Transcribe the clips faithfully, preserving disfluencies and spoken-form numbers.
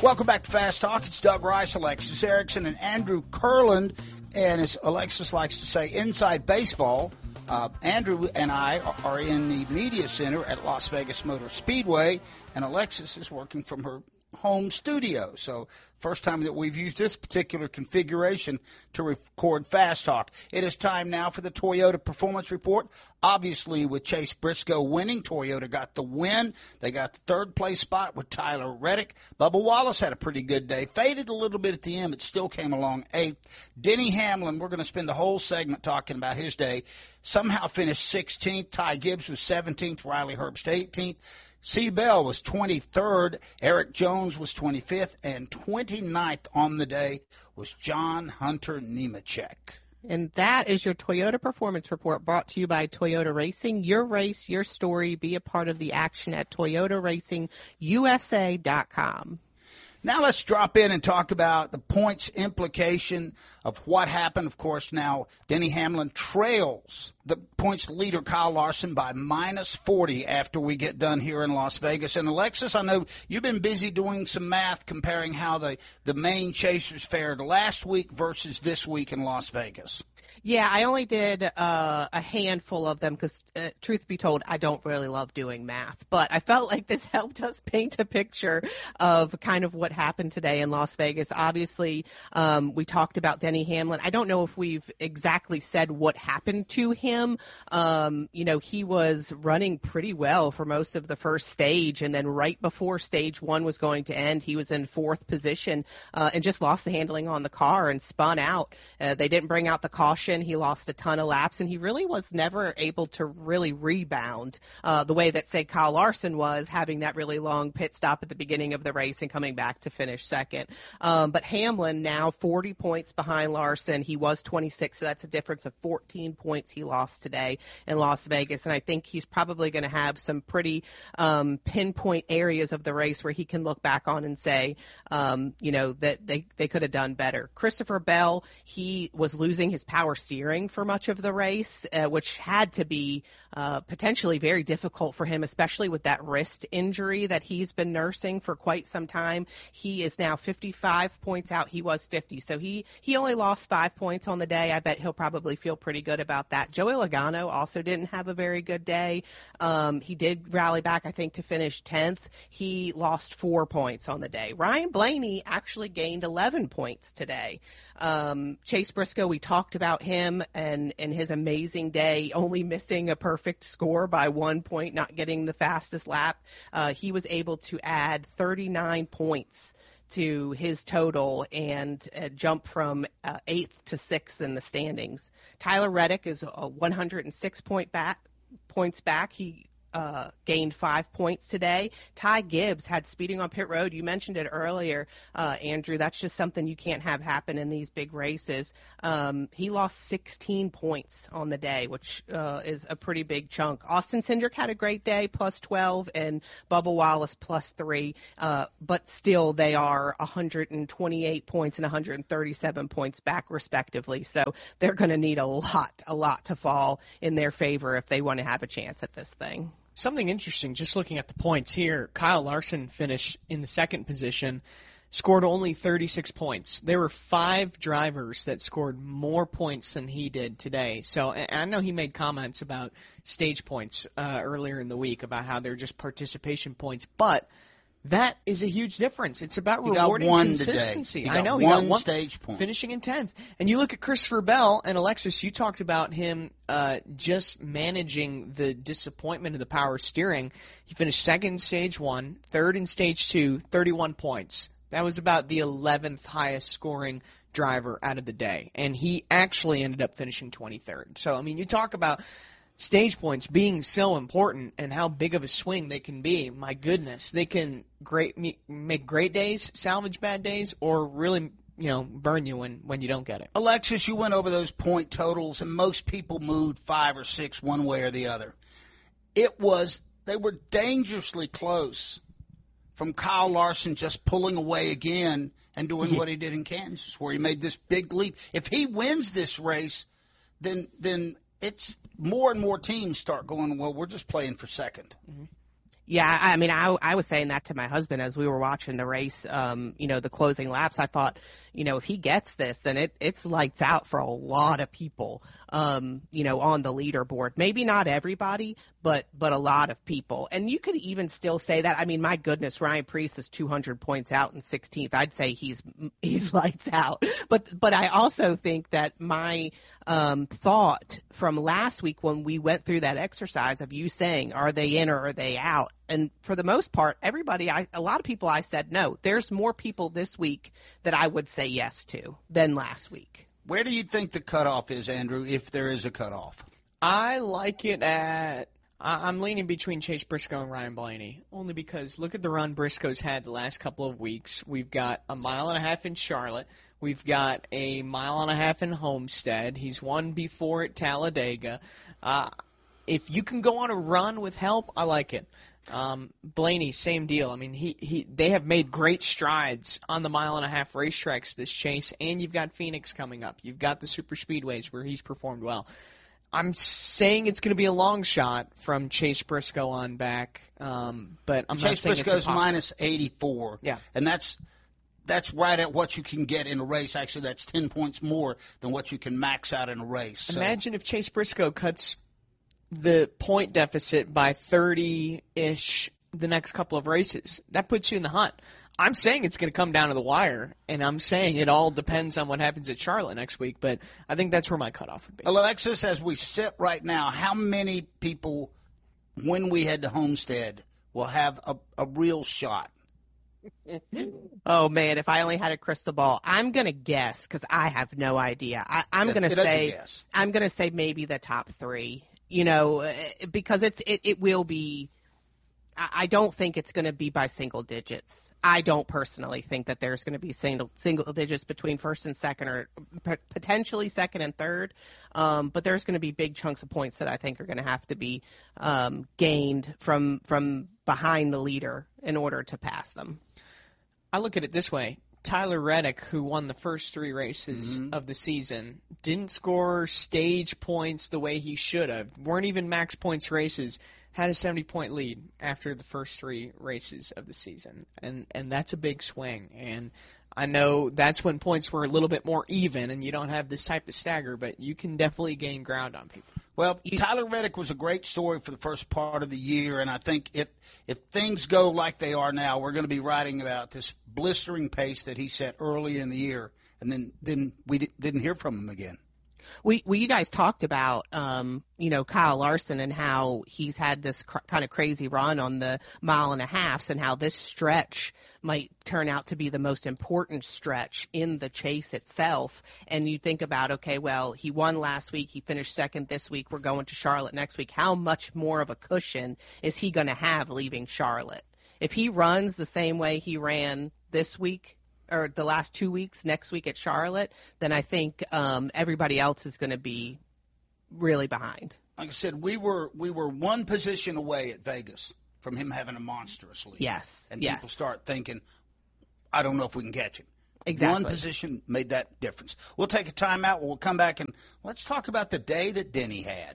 Welcome back to Fast Talk. It's Doug Rice, Alexis Erickson, and Andrew Kurland. And as Alexis likes to say, inside baseball. Uh, Andrew and I are in the media center at Las Vegas Motor Speedway, and Alexis is working from her home studio. So first time that we've used this particular configuration to record Fast Talk. It is time now for the Toyota Performance Report. Obviously, with Chase Briscoe winning, Toyota got the win. They got the third place spot with Tyler Reddick. Bubba Wallace had a pretty good day. Faded a little bit at the end, but still came along eighth. Denny Hamlin, we're going to spend the whole segment talking about his day, somehow finished sixteenth. Ty Gibbs was seventeenth. Riley Herbst eighteenth. C. Bell was twenty-third, Eric Jones was twenty-fifth, and twenty-ninth on the day was John Hunter Nemechek. And that is your Toyota Performance Report, brought to you by Toyota Racing. Your race, your story. Be a part of the action at Toyota Racing U S A dot com. Now let's drop in and talk about the points implication of what happened. Of course, now Denny Hamlin trails the points leader Kyle Larson by minus forty after we get done here in Las Vegas. And Alexis, I know you've been busy doing some math comparing how the, the main chasers fared last week versus this week in Las Vegas. Yeah, I only did uh, a handful of them because, uh, truth be told, I don't really love doing math. But I felt like this helped us paint a picture of kind of what happened today in Las Vegas. Obviously, um, we talked about Denny Hamlin. I don't know if we've exactly said what happened to him. Um, you know, he was running pretty well for most of the first stage, and then right before stage one was going to end, he was in fourth position uh, and just lost the handling on the car and spun out. Uh, they didn't bring out the caution. He lost a ton of laps, and he really was never able to really rebound uh, the way that, say, Kyle Larson was, having that really long pit stop at the beginning of the race and coming back to finish second. Um, but Hamlin now forty points behind Larson. He was twenty-six, so that's a difference of fourteen points he lost today in Las Vegas, and I think he's probably going to have some pretty um, pinpoint areas of the race where he can look back on and say, um, you know, that they, they could have done better. Christopher Bell, he was losing his power steering for much of the race, uh, which had to be uh, potentially very difficult for him, especially with that wrist injury that he's been nursing for quite some time. He is now fifty-five points out. He was fifty, so he, he only lost five points on the day. I bet he'll probably feel pretty good about that. Joey Logano also didn't have a very good day. Um, he did rally back, I think, to finish tenth. He lost four points on the day. Ryan Blaney actually gained eleven points today. Um, Chase Briscoe, we talked about him and, and his amazing day, only missing a perfect score by one point, not getting the fastest lap. Uh, he was able to add thirty-nine points to his total and uh, jump from uh, eighth to sixth in the standings. Tyler Reddick is a one hundred six point back, points back. He Uh, gained five points today. Ty Gibbs had speeding on pit road. You mentioned it earlier, uh, Andrew. That's just something you can't have happen in these big races. Um, he lost sixteen points on the day, which uh, is a pretty big chunk. Austin Cindric had a great day, plus twelve, and Bubba Wallace, plus three. Uh, but still, they are one hundred twenty-eight points and one hundred thirty-seven points back, respectively. So they're going to need a lot, a lot to fall in their favor if they want to have a chance at this thing. Something interesting, just looking at the points here, Kyle Larson finished in the second position, scored only thirty-six points. There were five drivers that scored more points than he did today. So and I know he made comments about stage points uh, earlier in the week, about how they're just participation points, but that is a huge difference. It's about he rewarding got one consistency. Today. He I know one he got one stage point, finishing in tenth. And you look at Christopher Bell and Alexis. You talked about him uh, just managing the disappointment of the power steering. He finished second in stage one, third in stage two, thirty-one points. That was about the eleventh highest scoring driver out of the day, and he actually ended up finishing twenty-third. So I mean, you talk about stage points being so important and how big of a swing they can be. My goodness, they can great make great days, salvage bad days, or really, you know, burn you when, when you don't get it. Alexis, you went over those point totals, and most people moved five or six one way or the other. It was, they were dangerously close from Kyle Larson just pulling away again and doing what he did in Kansas, where he made this big leap. If he wins this race, then then it's more and more teams start going, well, we're just playing for second. Mm-hmm. Yeah, I mean, I, I was saying that to my husband as we were watching the race, um, you know, the closing laps. I thought, you know, if he gets this, then it, it's lights out for a lot of people, um, you know, on the leaderboard. Maybe not everybody, but but a lot of people. And you could even still say that. I mean, my goodness, Ryan Preece is two hundred points out in sixteenth. I'd say he's he's lights out. But but I also think that my um, thought from last week when we went through that exercise of you saying, are they in or are they out? And for the most part, everybody, I, a lot of people I said no. There's more people this week that I would say yes to than last week. Where do you think the cutoff is, Andrew, if there is a cutoff? I like it at – I'm leaning between Chase Briscoe and Ryan Blaney, only because look at the run Briscoe's had the last couple of weeks. We've got a mile and a half in Charlotte. We've got a mile and a half in Homestead. He's won before at Talladega. Uh, if you can go on a run with help, I like it. Um, Blaney, same deal. I mean, he, he they have made great strides on the mile and a half racetracks this Chase, and you've got Phoenix coming up. You've got the super speedways where he's performed well. I'm saying it's going to be a long shot from Chase Briscoe on back, um, but I'm Chase not saying Briscoe's it's impossible. minus eighty-four. Yeah, and that's that's right at what you can get in a race. Actually, that's ten points more than what you can max out in a race. So. Imagine if Chase Briscoe cuts the point deficit by thirty-ish the next couple of races. That puts you in the hunt. I'm saying it's going to come down to the wire, and I'm saying it all depends on what happens at Charlotte next week, but I think that's where my cutoff would be. Alexis, as we sit right now, how many people, when we head to Homestead, will have a, a real shot? Oh, man, if I only had a crystal ball. I'm going to guess because I have no idea. I, I'm Yes, going to it is a say guess. I'm going to say maybe the top three, you know, because it's it, it will be – I don't think it's going to be by single digits. I don't personally think that there's going to be single single digits between first and second, or p- potentially second and third. Um, but there's going to be big chunks of points that I think are going to have to be um, gained from from behind the leader in order to pass them. I look at it this way. Tyler Reddick, who won the first three races mm-hmm. of the season, didn't score stage points the way he should have. Weren't even max points races. Had a seventy-point lead after the first three races of the season, and and that's a big swing. And I know that's when points were a little bit more even, and you don't have this type of stagger, but you can definitely gain ground on people. Well, Tyler Reddick was a great story for the first part of the year, and I think if if things go like they are now, we're going to be writing about this blistering pace that he set early in the year, and then, then we di- didn't hear from him again. We, we, you guys talked about, um, you know, Kyle Larson and how he's had this cr- kind of crazy run on the mile and a halves, and how this stretch might turn out to be the most important stretch in the chase itself. And you think about, okay, well, he won last week, he finished second this week, we're going to Charlotte next week. How much more of a cushion is he going to have leaving Charlotte? If he runs the same way he ran this week, or the last two weeks, next week at Charlotte, then I think um, everybody else is going to be really behind. Like I said, we were we were one position away at Vegas from him having a monstrous lead. Yes, and yes. people start thinking, I don't know if we can catch him. Exactly. One position made that difference. We'll take a timeout. We'll come back and let's talk about the day that Denny had.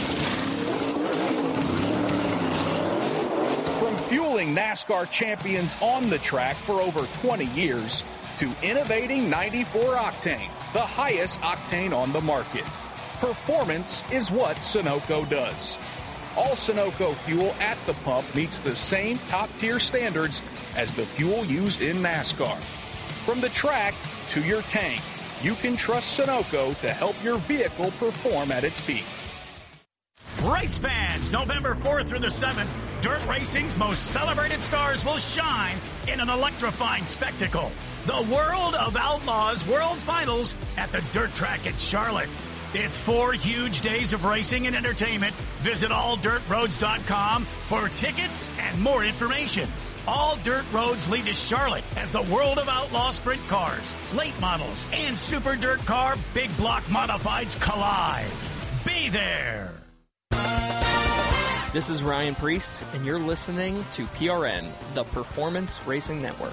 From fueling NASCAR champions on the track for over twenty years to innovating ninety-four octane, the highest octane on the market. Performance is what Sunoco does. All Sunoco fuel at the pump meets the same top-tier standards as the fuel used in NASCAR. From the track to your tank, you can trust Sunoco to help your vehicle perform at its peak. Race fans, November fourth through the seventh, dirt racing's most celebrated stars will shine in an electrifying spectacle. The World of Outlaws World Finals at the dirt track at Charlotte. It's four huge days of racing and entertainment. Visit all dirt roads dot com for tickets and more information. All dirt roads lead to Charlotte as the World of Outlaw sprint cars, late models, and super dirt car big block modifieds collide. Be there. This is Ryan Preece, and you're listening to P R N, the Performance Racing Network.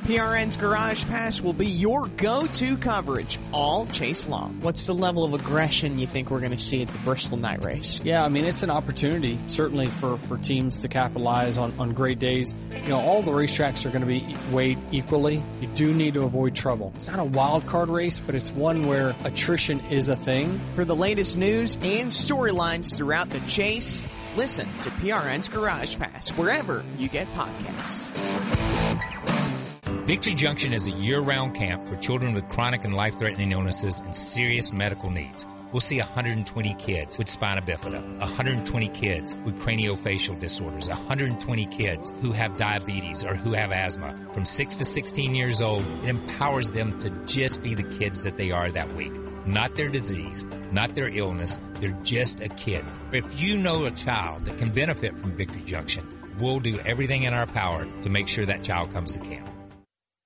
P R N's Garage Pass will be your go-to coverage all chase long. What's the level of aggression you think we're going to see at the Bristol Night Race? Yeah, I mean, it's an opportunity, certainly, for, for teams to capitalize on, on great days. You know, all the racetracks are going to be weighed equally. You do need to avoid trouble. It's not a wild card race, but it's one where attrition is a thing. For the latest news and storylines throughout the chase, listen to P R N's Garage Pass wherever you get podcasts. Victory Junction is a year-round camp for children with chronic and life-threatening illnesses and serious medical needs. We'll see one hundred twenty kids with spina bifida, one hundred twenty kids with craniofacial disorders, one hundred twenty kids who have diabetes or who have asthma. From six to sixteen years old, it empowers them to just be the kids that they are that week. Not their disease, not their illness, they're just a kid. If you know a child that can benefit from Victory Junction, we'll do everything in our power to make sure that child comes to camp.